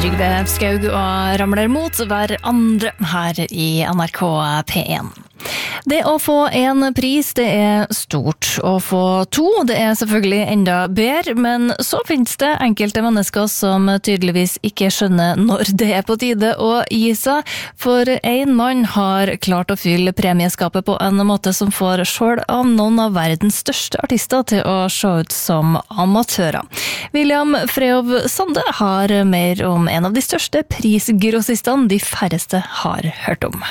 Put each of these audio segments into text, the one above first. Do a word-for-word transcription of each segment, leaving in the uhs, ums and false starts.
Trygve Skaug og ramler mot hver andre her i N R K P en. Det å få en pris, det er stort. Å få to, det er selvfølgelig enda bedre, men så finnes det enkelte mennesker som tydeligvis ikke skjønner når det er på tide å gi seg, for en mann har klart å fylle premieskapet på en måte som får selv av noen av verdens største artister til å se ut som amatører. William Freov Sande har mer om en av de største prisgrossistene de færreste har hørt om.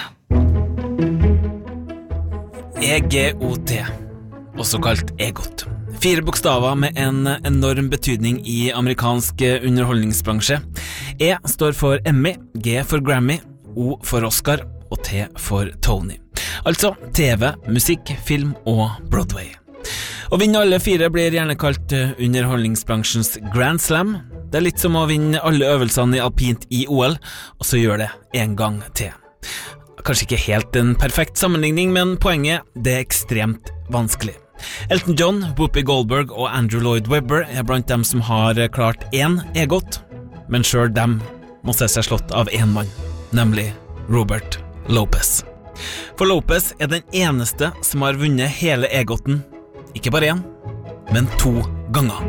E G O T, også kalt EGOT. Fire bokstaver med en enorm betydning i amerikansk underholdningsbransje. E står for Emmy, G for Grammy, O for Oscar og T for Tony. Altså T V, musikk, film og Broadway. Å vinne alle fire blir gjerne kalt underholdningsbransjens Grand Slam. Det er litt som å vinne alle øvelsene i alpint i O L, og så gjør det en gang til. Kanskje ikke helt en perfekt sammenligning, men poenget, det er ekstremt vanskelig. Elton John, Whoopi Goldberg og Andrew Lloyd Webber er blant dem som har klart én EGOT, men selv dem må se seg slått av en mann, nemlig Robert Lopez. For Lopez er den eneste som har vunnet hele EGOTen, ikke bare én, men to ganger.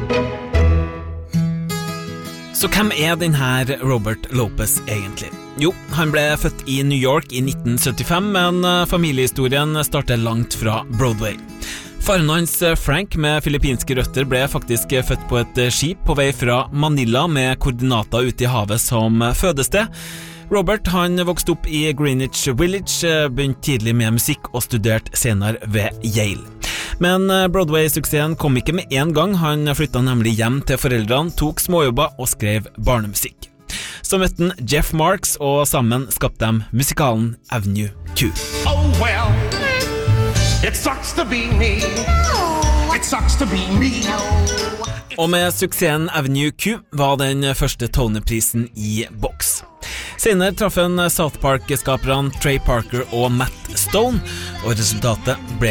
Så hvem er denne Robert Lopez egentlig? Jo, han ble født i New York i nitten syttifem, men familiehistorien starter langt fra Broadway. Faren hans, Frank, med filippinske røtter, ble faktisk født på et skip på vei fra Manila med koordinater ute i havet som fødested. Robert, han vokste opp i Greenwich Village, begynte tidlig med musikk og studerte senere ved Yale. Men Broadway-suksessen kom ikke med en gang. Han flyttet nemlig hjem til foreldrene, tok småjobber og skrev barnemusikk. Så møtte han Jeff Marks, og sammen skapte de musikalen Avenue Q. Oh well, it sucks to be me. It sucks to be me. Og med suksessen Avenue Q var den første Tony-prisen i boks. Senere traff han South Park-skaperne Trey Parker og Matt Stone, og resultatet ble